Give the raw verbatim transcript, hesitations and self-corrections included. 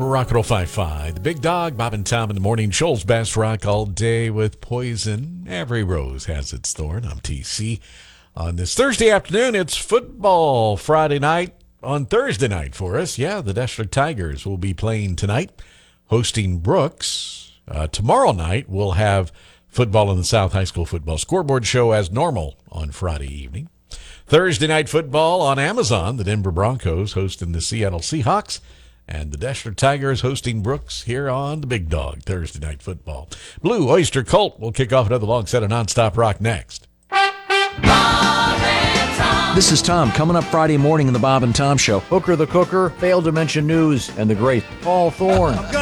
Rock and Roll five five. The Big Dog, Bob and Tom in the morning. Shoals Best Rock all day with Poison. Every rose has its thorn. I'm T C. On this Thursday afternoon, it's football Friday night on Thursday night for us. Yeah, the Deshler Tigers will be playing tonight, hosting Brooks. Uh, tomorrow night, we'll have football in the South High School Football Scoreboard Show as normal on Friday evening. Thursday night football on Amazon. The Denver Broncos hosting the Seattle Seahawks. And the Deshler Tigers hosting Brooks here on the Big Dog Thursday night football. Blue Oyster Cult will kick off another long set of nonstop rock next. This is Tom. Coming up Friday morning in the Bob and Tom Show. Hooker the Cooker, failed to mention news, and the great Paul Thorne.